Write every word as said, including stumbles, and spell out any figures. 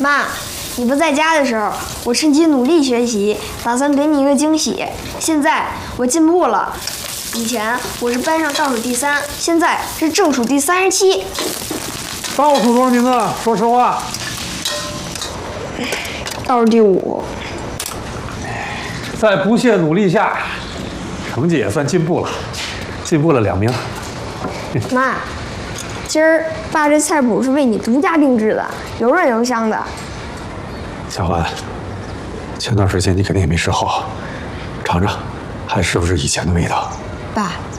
妈，你不在家的时候，我趁机努力学习，打算给你一个惊喜。现在我进步了，以前我是班上倒数第三，现在是正数第三十七。 倒数多少名啊？说实话。 倒数第五。 在不懈努力下，成绩也算进步了，进步了两名。 妈，今儿爸这菜谱是为你独家定制的，油润油香的。 小环，前段时间你肯定也没吃好，尝尝，还是不是以前的味道？ 爸。